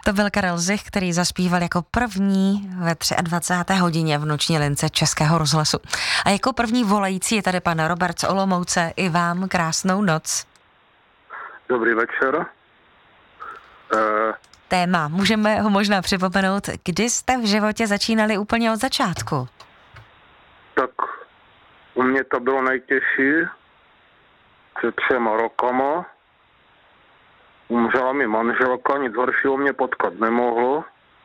To byl Karel Zich, který zaspíval jako první ve 23. hodině v noční lince Českého rozhlasu. A jako první volající je tady pan Robert z Olomouce. I vám krásnou noc. Dobrý večer. Téma, můžeme ho možná připomenout, kdy jste v životě začínali úplně od začátku? Tak u mě to bylo nejtěžší před 3 rokama. Umřela mi manželka, nic horšího mě potkat nemohlo.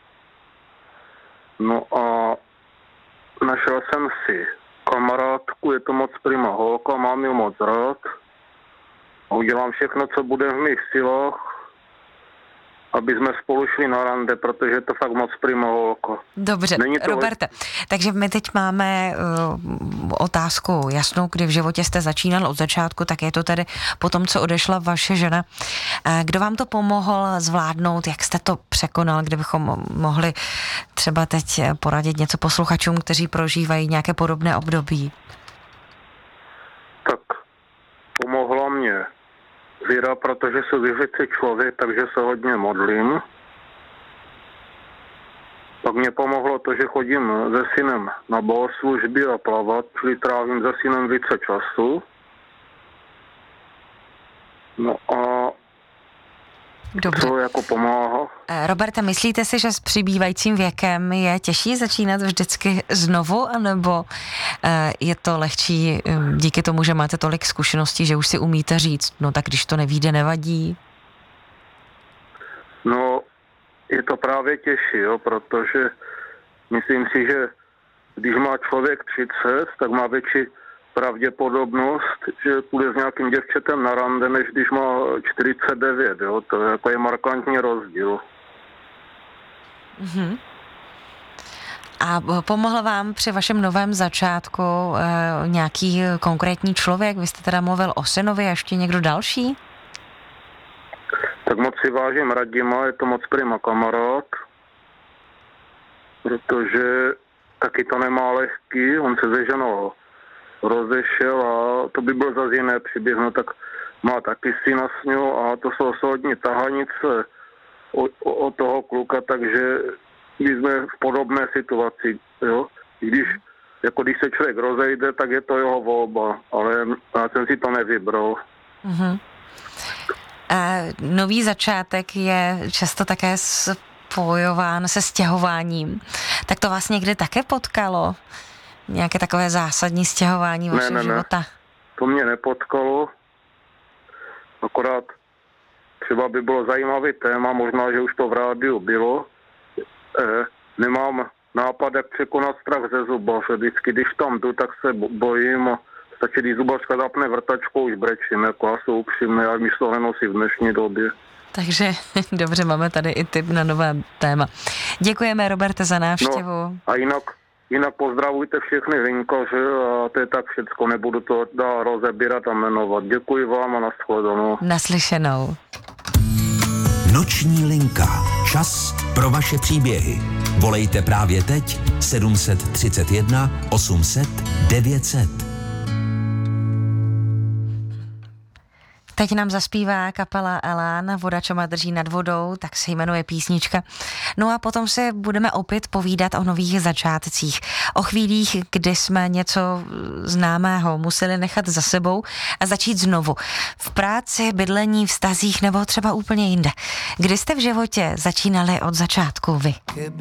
No a našel jsem si kamarádku, je to moc prima holka, mám ji moc rád. A udělám všechno, co bude v mých silách, aby jsme spolu šli na rande, protože je to fakt moc prima holka. Dobře, Roberte, takže my teď máme otázku jasnou, kdy v životě jste začínal od začátku, tak je to tedy po tom, co odešla vaše žena. Kdo vám to pomohl zvládnout, jak jste to překonal, kdybychom mohli třeba teď poradit něco posluchačům, kteří prožívají nějaké podobné období? Tak pomohla mě víra, protože jsem věřící člověk, takže se hodně modlím. Pak mě pomohlo to, že chodím se synem na bohoslužby a plavat, čili trávím se synem více času. No a dobře. To jako pomáhá. Roberte, myslíte si, že s přibývajícím věkem je těžší začínat vždycky znovu, anebo je to lehčí díky tomu, že máte tolik zkušeností, že už si umíte říct, no tak když to nevyjde, nevadí? No, je to právě těžší, jo, protože myslím si, že když má člověk 30, tak má větší pravděpodobnost, že půjde s nějakým děvčetem na rande, než když má 49, jo, to je jako markantní rozdíl. Mm-hmm. A pomohl vám při vašem novém začátku nějaký konkrétní člověk? Vy jste teda mluvil o synovi a ještě někdo další? Tak moc si vážím Radima, je to moc prima kamarád, protože taky to nemá lehký, on se se ženou rozešel a to by byl zase jiné příběh, no tak má taky syna s ňou a to jsou soudní tahanice o toho kluka, takže my jsme v podobné situaci, jo. Když se člověk rozejde, tak je to jeho volba, ale já jsem si to nevybral. Mm-hmm. Nový začátek je často také spojován se stěhováním. Tak to vás někdy také potkalo? Nějaké takové zásadní stěhování vašeho života? Ne, to mě nepotkalo. Akorát třeba by bylo zajímavý téma, možná, že už to v rádiu bylo. Nemám nápad, jak překonat strach ze zubaře. Vždycky, když tam jdu, tak se bojím a stačí, když zubařka zapne vrtačkou, už brečím, jako já jsem upřímný, já místo nenosí v dnešní době. Takže dobře, máme tady i tip na nové téma. Děkujeme, Roberte, za návštěvu. No, a jinak pozdravujte všechny vinkaře a to je tak všecko, nebudu to dál rozebírat a jmenovat. Děkuji vám a nashledanou. Naslyšenou. Noční linka. Čas pro vaše příběhy. Volejte právě teď 731 800 900. Teď nám zaspívá kapela Elán, Voda, čo ma drží nad vodou, tak se jmenuje písnička. No a potom se budeme opět povídat o nových začátcích. O chvílích, kdy jsme něco známého museli nechat za sebou a začít znovu. V práci, bydlení, vztazích nebo třeba úplně jinde. Kdy jste v životě začínali od začátku vy?